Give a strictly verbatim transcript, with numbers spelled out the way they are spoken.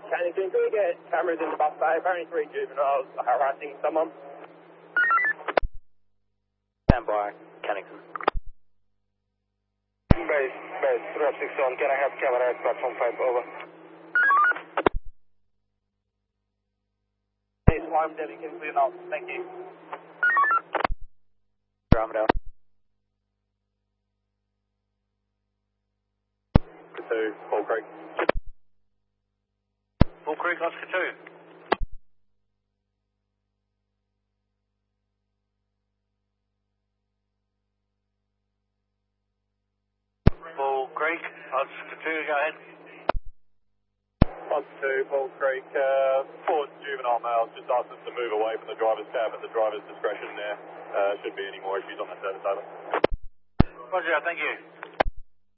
Cannington, can we get cameras in the bus bay? Apparently three juveniles are harassing someone. Stand by, Cannington. Base, base, three up six one, can I have camera at platform five, over. Base one, Debbie, can clear off, thank you. Armadale. Two, Bull Creek. Bull Creek, Oscar two. Bull Creek, Oscar two, go ahead. Oscar two, Bull Creek, uh, four juvenile males, just asked us to move away from the driver's cab at the driver's discretion there. Uh, shouldn't be any more issues on the service, over. Roger, thank you.